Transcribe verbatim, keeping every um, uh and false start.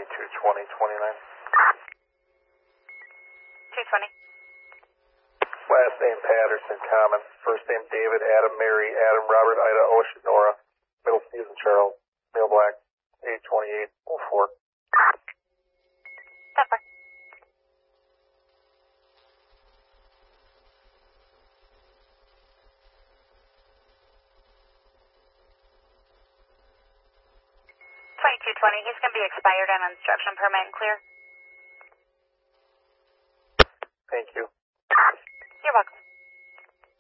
twenty-two twenty twenty-nine. two twenty. Last name Patterson, common. First name David, Adam, Mary, Adam, Robert, Ida, Ocean, Nora. Middle Stephen, Charles. Male black, eight twenty-eight oh four. Pepper. twenty-two twenty, he's going to be expired on instruction permit and clear. Thank you. You're welcome.